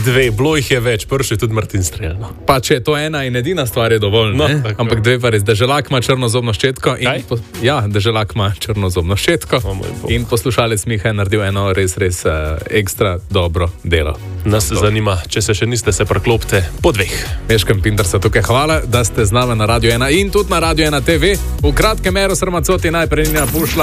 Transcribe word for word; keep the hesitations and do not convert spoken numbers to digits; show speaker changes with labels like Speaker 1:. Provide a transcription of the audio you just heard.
Speaker 1: dve, bilo jih je več, prvi je tudi Martin Strel. No.
Speaker 2: Pa če je to ena in edina stvar, je dovolj,
Speaker 1: No,
Speaker 2: ne?
Speaker 1: tako.
Speaker 2: Ampak dve pa res, Deželak ima črnozobno ščetko. In
Speaker 1: Kaj?
Speaker 2: po, ja, Deželak ima črnozobno ščetko.
Speaker 1: O moj bog.
Speaker 2: In poslušalec Miha je naredil eno res, res uh, ekstra dobro delo.
Speaker 1: Nas zanima, če se še niste, se preklopite po dveh.
Speaker 2: Meškem Pintersa tukaj, hvala, da ste z nami na Radio ena in tudi na Radio ena T V. V kratkem Eros Ramazzotti najprej Nina Pušla.